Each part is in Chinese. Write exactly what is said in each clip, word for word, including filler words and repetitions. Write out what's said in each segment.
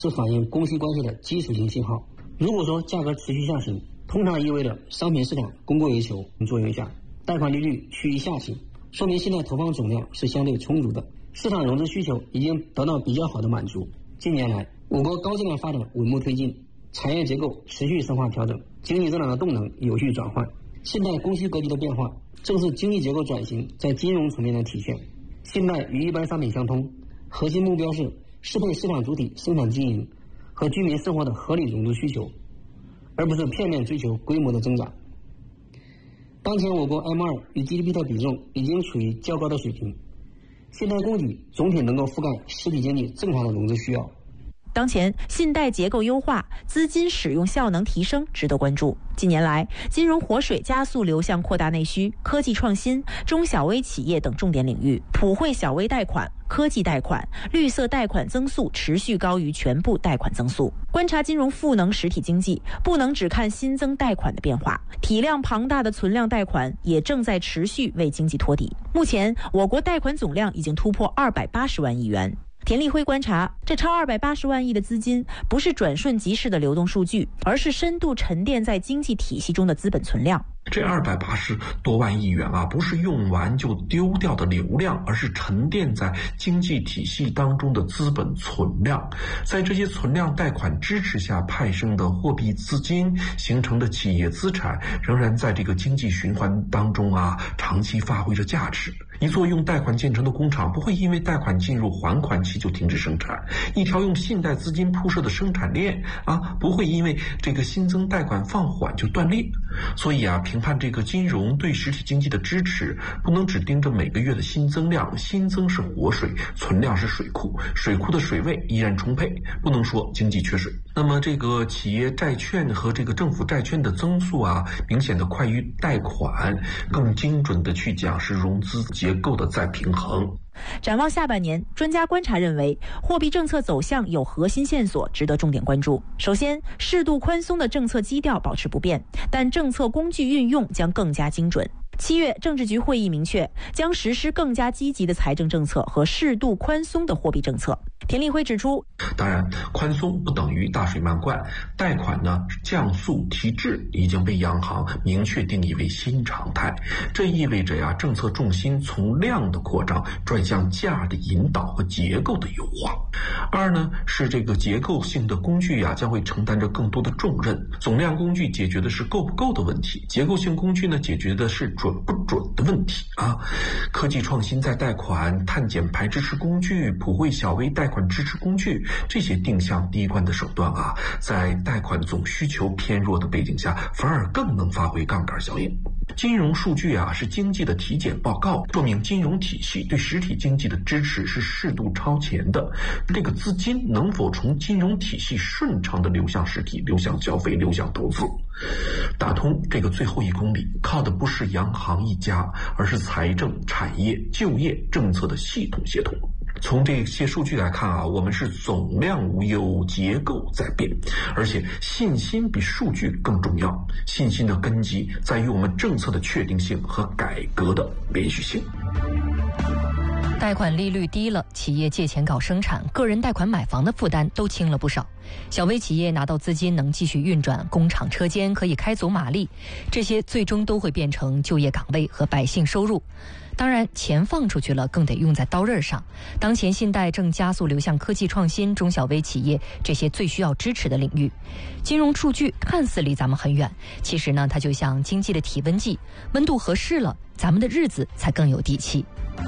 是反映供需关系的基础性信号。如果说价格持续下行，通常意味着商品市场供过于求作用下，贷款利率趋于下行，说明信贷投放总量是相对充足的，市场融资需求已经得到比较好的满足。近年来，我国高质量发展稳步推进，产业结构持续深化调整，经济增长的动能有序转换，信贷供需格局的变化正是经济结构转型在金融层面的体现。信贷与一般商品相通，核心目标是适配市场主体生产经营和居民生活的合理融资需求，而不是片面追求规模的增长。当前我国 M 二 与 G D P 的比重已经处于较高的水平，信贷供给总体能够覆盖实体经济正常的融资需要。 当前信贷结构优化，资金使用效能提升，值得关注。近年来，金融活水加速流向扩大内需、科技创新、中小微企业等重点领域，普惠小微贷款、科技贷款、绿色贷款增速持续高于全部贷款增速。观察金融赋能实体经济，不能只看新增贷款的变化，体量庞大的存量贷款也正在持续为经济托底。目前，我国贷款总量已经突破二百八十万亿元。田立辉观察，这超二百八十万亿的资金不是转瞬即逝的流动数据，而是深度沉淀在经济体系中的资本存量。 这二百八十多万亿元啊，不是用完就丢掉的流量，而是沉淀在经济体系当中的资本存量。在这些存量贷款支持下派生的货币资金形成的企业资产，仍然在这个经济循环当中啊，长期发挥着价值。一座用贷款建成的工厂不会因为贷款进入还款期就停止生产，一条用信贷资金铺设的生产链啊，不会因为这个新增贷款放缓就断裂。所以啊，评判这个金融对实体经济的支持，不能只盯着每个月的新增量，新增是活水，存量是水库，水库的水位依然充沛，不能说经济缺水。那么这个企业债券和这个政府债券的增速啊，明显的快于贷款，更精准的去讲是融资结构的再平衡。 展望下半年，专家观察认为，货币政策走向有核心线索值得重点关注。首先，适度宽松的政策基调保持不变，但政策工具运用将更加精准。七月政治局会议明确，将实施更加积极的财政政策和适度宽松的货币政策。田立辉指出， 当然，宽松不等于大水漫灌，贷款呢降速提质已经被央行明确定义为新常态。这意味着呀，政策重心从量的扩张转向价的引导和结构的优化。二呢，是这个结构性的工具呀，将会承担着更多的重任。总量工具解决的是够不够的问题，结构性工具呢解决的是准不准的问题啊。科技创新在贷款、碳减排支持工具、普惠小微贷款支持工具，这些定向低关的手段啊，在贷款总需求偏弱的背景下，反而更能发挥杠杆效应。金融数据啊，是经济的体检报告，说明金融体系对实体经济的支持是适度超前的。这个资金能否从金融体系顺畅的流向实体、流向消费、流向投资？打通这个最后一公里，靠的不是央行一家，而是财政、产业、就业政策的系统协同。从这些数据来看啊，我们是总量无忧，结构在变，而且信心比数据更重要。信心的根基在于我们政策的确定性和改革的连续性。 贷款利率低了，企业借钱搞生产，个人贷款买房的负担都轻了不少。小微企业拿到资金能继续运转，工厂车间可以开足马力，这些最终都会变成就业岗位和百姓收入。当然，钱放出去了，更得用在刀刃上。当前信贷正加速流向科技创新、中小微企业这些最需要支持的领域。金融数据看似离咱们很远，其实呢，它就像经济的体温计，温度合适了，咱们的日子才更有底气。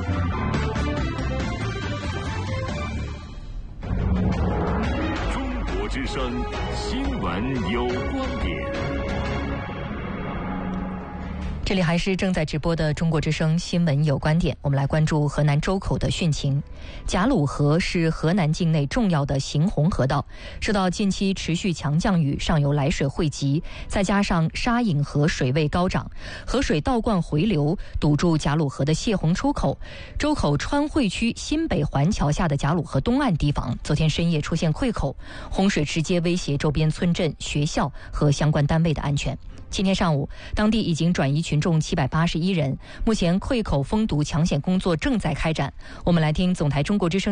中国之声新闻有观点。 这里还是正在直播的中国之声新闻有观点，我们来关注河南周口的汛情。贾鲁河是河南境内重要的行洪河道，受到近期持续强降雨，上游来水汇集，再加上沙引河水位高涨，河水倒灌回流，堵住贾鲁河的泄洪出口。周口川汇区新北环桥下的贾鲁河东岸堤防昨天深夜出现溃口，洪水直接威胁周边村镇、学校和相关单位的安全。今天上午，当地已经转移群众七百八十一人，目前溃口封堵抢险工作正在开展。我们来听总台中国之声